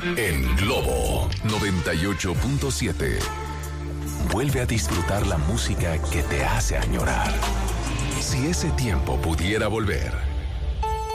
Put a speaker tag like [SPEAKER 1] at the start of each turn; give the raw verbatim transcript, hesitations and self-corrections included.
[SPEAKER 1] En Globo noventa y ocho punto siete. Vuelve a disfrutar la música que te hace añorar. Si ese tiempo pudiera volver,